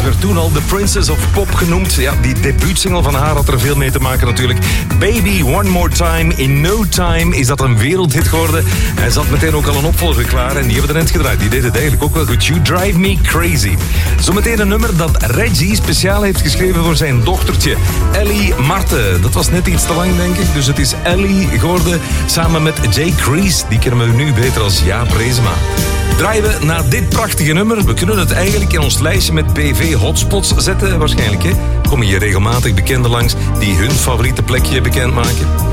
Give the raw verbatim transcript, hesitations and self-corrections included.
Ze werd toen al de Princess of Pop genoemd. Ja, die debuutsingle van haar had er veel mee te maken natuurlijk. Baby, One More Time, In No Time is dat een wereldhit geworden. Hij zat meteen ook al een opvolger klaar en die hebben er net gedraaid. Die deed het eigenlijk ook wel goed. You Drive Me Crazy. Zometeen een nummer dat Reggie speciaal heeft geschreven voor zijn dochtertje Ellie Marten. Dat was net iets te lang, denk ik. Dus het is Ellie geworden samen met Jay Crease. Die kennen we nu beter als Jaap Reesema. Draaien we naar dit prachtige nummer. We kunnen het eigenlijk in ons lijstje met P V hotspots zetten. Waarschijnlijk, hè? Komen hier regelmatig bekenden langs die hun favoriete plekje bekendmaken.